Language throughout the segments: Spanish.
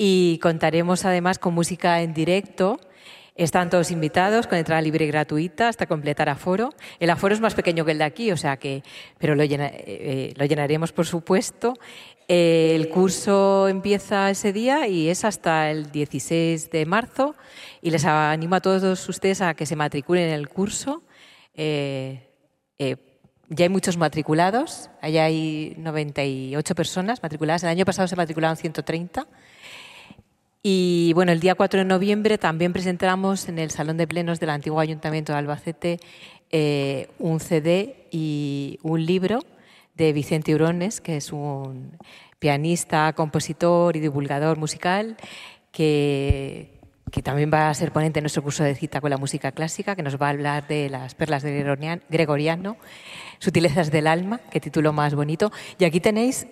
y contaremos además con música en directo. Están todos invitados con entrada libre y gratuita hasta completar aforo. El aforo es más pequeño que el de aquí, o sea que, pero lo llenaremos, por supuesto. El curso empieza ese día y es hasta el 16 de marzo y les animo a todos ustedes a que se matriculen en el curso. Ya hay muchos matriculados, allá hay 98 personas matriculadas. El año pasado se matricularon 130. Y bueno, el día 4 de noviembre también presentamos en el Salón de Plenos del antiguo Ayuntamiento de Albacete un CD y un libro de Vicente Urones, que es un pianista, compositor y divulgador musical que también va a ser ponente en nuestro curso de cita con la música clásica, que nos va a hablar de las perlas de Gregoriano, Sutilezas del alma, qué título más bonito. Y aquí tenéis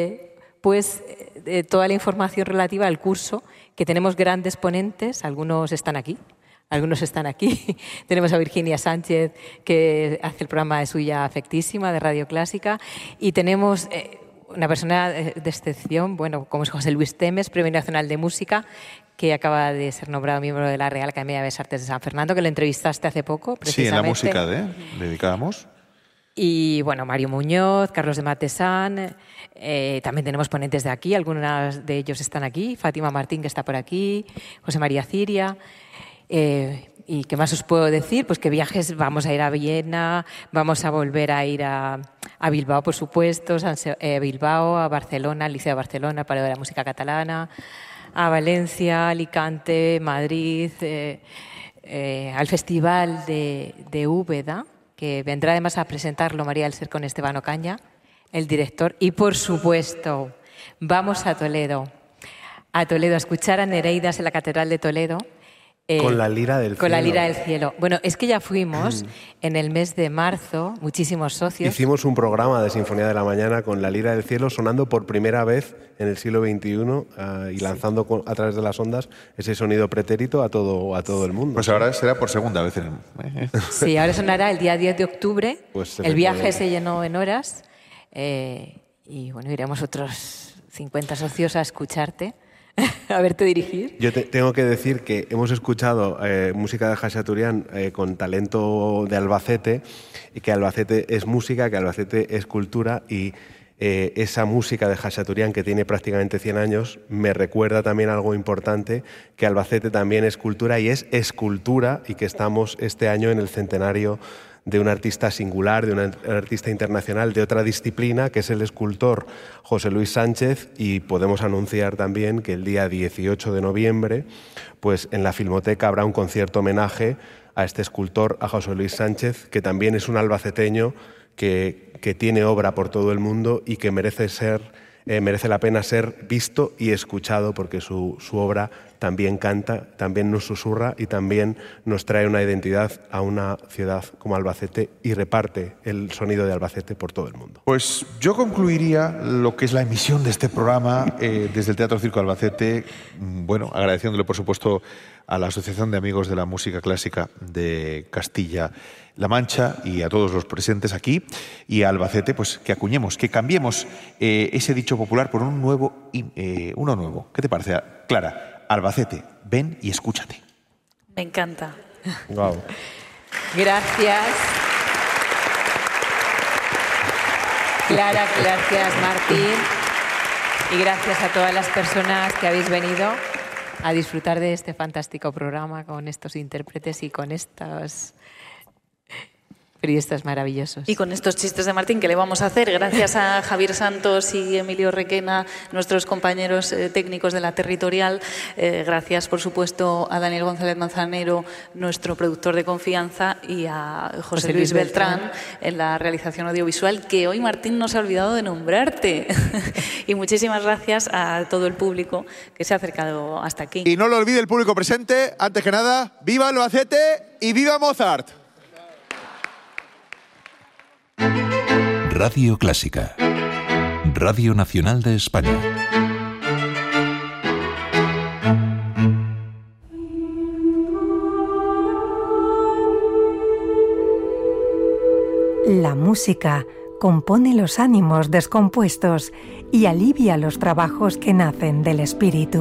toda la información relativa al curso, que tenemos grandes ponentes, algunos están aquí. Tenemos a Virginia Sánchez, que hace el programa de Suya Afectísima, de Radio Clásica, y tenemos una persona de excepción, bueno, como es José Luis Temes, Premio Nacional de Música, que acaba de ser nombrado miembro de la Real Academia de Bellas Artes de San Fernando, que lo entrevistaste hace poco, precisamente. Sí, en la música dedicábamos. Y bueno, Mario Muñoz, Carlos de Matesán, también tenemos ponentes de aquí, algunos de ellos están aquí, Fátima Martín, que está por aquí, José María Ciria. ¿Y qué más os puedo decir? Pues que viajes, vamos a ir a Viena, vamos a volver a ir a Bilbao, por supuesto, Bilbao, a Barcelona, al Liceo de Barcelona, al Palacio de la Música Catalana, a Valencia, Alicante, Madrid, al Festival de Úbeda, que vendrá además a presentarlo María del Ser con Esteban Ocaña, el director. Y, por supuesto, vamos a Toledo a escuchar a Nereidas en la Catedral de Toledo. Con la Lira del Cielo. Con la Lira del Cielo. Bueno, es que ya fuimos en el mes de marzo, muchísimos socios. Hicimos un programa de Sinfonía de la Mañana con la Lira del Cielo sonando por primera vez en el siglo XXI y lanzando a través de las ondas ese sonido pretérito a todo el mundo. Pues ahora será por segunda vez. Sí, ahora sonará el día 10 de octubre. Pues el viaje se llenó en horas y bueno, iremos otros 50 socios a escucharte. A verte dirigir. Yo tengo que decir que hemos escuchado música de Khachaturian con talento de Albacete, y que Albacete es música, que Albacete es cultura, y esa música de Khachaturian, que tiene prácticamente 100 años, me recuerda también algo importante, que Albacete también es cultura y es escultura, y que estamos este año en el centenario de un artista singular, de un artista internacional de otra disciplina, que es el escultor José Luis Sánchez, y podemos anunciar también que el día 18 de noviembre, pues en la Filmoteca habrá un concierto homenaje a este escultor, a José Luis Sánchez, que también es un albaceteño que tiene obra por todo el mundo y que merece la pena ser visto y escuchado, porque su obra también canta, también nos susurra y también nos trae una identidad a una ciudad como Albacete y reparte el sonido de Albacete por todo el mundo. Pues yo concluiría lo que es la emisión de este programa desde el Teatro Circo Albacete, bueno, agradeciéndole por supuesto a la Asociación de Amigos de la Música Clásica de Castilla-La Mancha y a todos los presentes aquí, y a Albacete, pues que acuñemos, que cambiemos ese dicho popular por uno nuevo. ¿Qué te parece, Clara? Albacete, ven y escúchate. Me encanta. Wow. Gracias. Clara, gracias Martín. Y gracias a todas las personas que habéis venido a disfrutar de este fantástico programa con estos intérpretes y con estos periodistas maravillosos. Y con estos chistes de Martín, ¿qué le vamos a hacer? Gracias a Javier Santos y Emilio Requena, nuestros compañeros técnicos de la Territorial. Gracias, por supuesto, a Daniel González Manzanero, nuestro productor de confianza, y a José Luis Beltrán en la realización audiovisual, que hoy Martín no se ha olvidado de nombrarte. Y muchísimas gracias a todo el público que se ha acercado hasta aquí. Y no lo olvide el público presente, antes que nada, ¡viva Albacete y viva Mozart! Radio Clásica, Radio Nacional de España. La música compone los ánimos descompuestos y alivia los trabajos que nacen del espíritu.